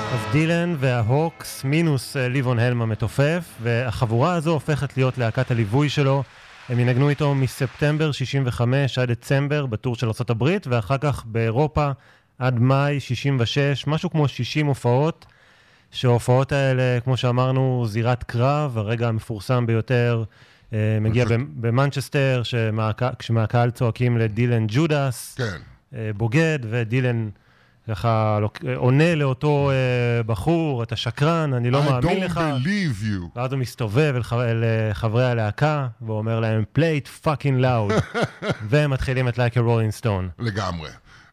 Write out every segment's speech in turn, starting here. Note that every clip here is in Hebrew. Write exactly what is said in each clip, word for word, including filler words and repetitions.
אז דילן וההוקס מינוס ליבון הלם המתופף, והחבורה הזו הופכת להיות להקת הליווי שלו. הם ינגנו איתו מספטמבר שישים וחמש עד דצמבר בטור של ארצות הברית, ואחר כך באירופה עד מאי שישים ושש, משהו כמו שישים הופעות, שההופעות האלה, כמו שאמרנו, זירת קרב, הרגע המפורסם ביותר מגיע במנצ'סטר, כשמהקהל צועקים לדילן ג'ודס, בוגד, ודילן ככה עונה לאותו בחור, אתה שקרן, אני לא מאמין לך. I don't believe you. ואז הוא מסתובב אל חברי הלהקה, ואומר להם, play it fucking loud. והם מתחילים את Like a Rolling Stone. לגמרי.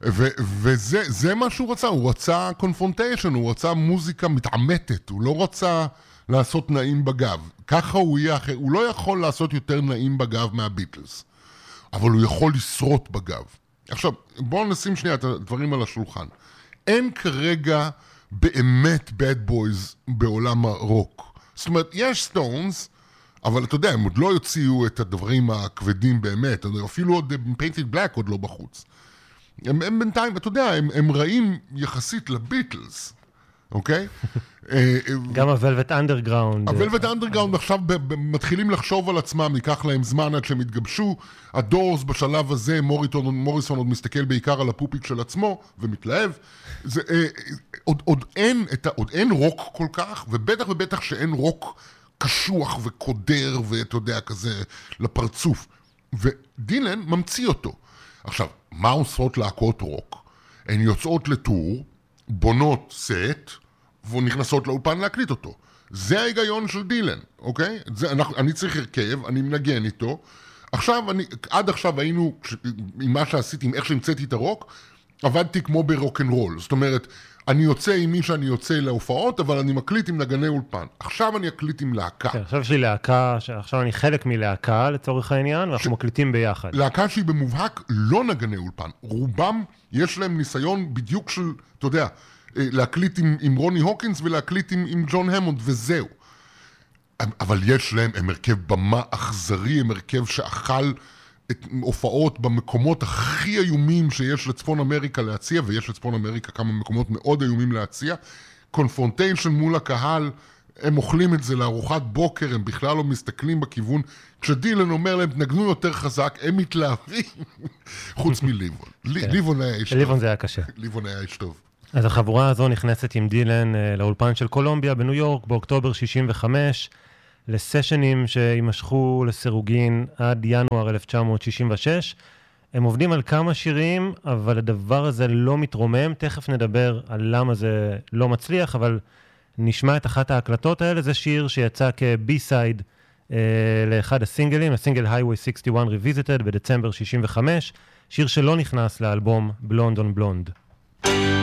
וזה זה מה שהוא רצה, הוא רצה confrontation, הוא רצה מוזיקה מתעמתת, הוא לא רצה לעשות נעים בגב. ככה הוא יהיה אחר, הוא לא יכול לעשות יותר נעים בגב מהביטלס, אבל הוא יכול לשרוט בגב. עכשיו, בואו נשים שנייה את הדברים על השולחן. אין כרגע באמת bad boys בעולם הרוק. זאת אומרת, יש סטונס, אבל אתה יודע, הם עוד לא יוציאו את הדברים הכבדים באמת, אפילו עוד Painted Black עוד לא בחוץ. הם, הם בינתיים, אתה יודע, הם, הם רעים יחסית לביטלס, אוקיי? גם הוולווט אנדרגראונד. הוולווט אנדרגראונד עכשיו מתחילים לחשוב על עצמם, ייקח להם זמן עד שהם יתגבשו. הדורס בשלב הזה, מוריסון, מוריסון עוד מסתכל בעיקר על הפופיק של עצמו ומתלהב. זה, עוד, עוד, אין, עוד אין רוק כל כך, ובטח ובטח שאין רוק קשוח וקודר, ואתה יודע, כזה לפרצוף. ודילן ממציא אותו. עכשיו, מה עושות להקות רוק? הן יוצאות לטור, בונות סט, ונכנסות לאולפן להקליט אותו. זה ההיגיון של דילן, אוקיי? זה, אנחנו, אני צריך הרכב, אני מנגן איתו. עכשיו, אני, עד עכשיו היינו, עם מה שעשיתי, עם איך שהמצאתי את הרוק, עבדתי כמו ברוק'נ'רול. זאת אומרת, אני יוצא עם מי שאני יוצא להופעות, אבל אני מקליט עם נגני אולפן. עכשיו אני אקליט עם להקה. כן, עכשיו יש לי להקה, עכשיו אני חלק מלהקה לצורך העניין, ואנחנו ש... מקליטים ביחד. להקה שהיא במובהק לא נגני אולפן. רובם יש להם ניסיון בדיוק של, אתה יודע, להקליט עם, עם רוני הוקינס ולהקליט עם, עם ג'ון המונד, וזהו. אבל יש להם, הם הרכב במה אכזרי, הם הרכב שאכל את הופעות במקומות הכי איומים שיש לצפון אמריקה להציע, ויש לצפון אמריקה כמה מקומות מאוד איומים להציע. קונפרונטיישן מול הקהל, הם אוכלים את זה לארוחת בוקר, הם בכלל לא מסתכלים בכיוון. כשדילן אומר להם, תנגנו יותר חזק, הם מתלהבים. חוץ מליבון. ליבון היה איש טוב. ליבון זה היה קשה. ליבון היה איש טוב. אז החבורה הזו נכנסת עם דילן לאולפן של קולומביה בניו יורק באוקטובר שישים וחמש, לסשנים שימשכו לסירוגין עד ינואר אלף תשע מאות שישים ושש. הם עובדים על כמה שירים, אבל הדבר הזה לא מתרומם. תכף נדבר על למה זה לא מצליח, אבל נשמע את אחת ההקלטות האלה. זה שיר שיצא כבי-סייד אה, לאחד הסינגלים, הסינגל Highway שישים ואחת Revisited בדצמבר שישים וחמש, שיר שלא נכנס לאלבום בלונד און בלונד.